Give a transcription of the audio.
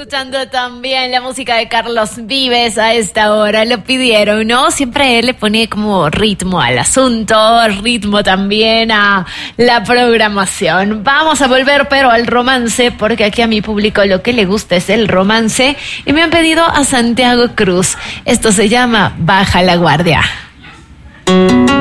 escuchando también la música de Carlos Vives a esta hora. Lo pidieron, ¿no? Siempre él le pone como ritmo al asunto, ritmo también a la programación. Vamos a volver pero al romance, porque aquí a mi público lo que le gusta es el romance. Y me han pedido a Santiago Cruz. Esto se llama Baja la Guardia.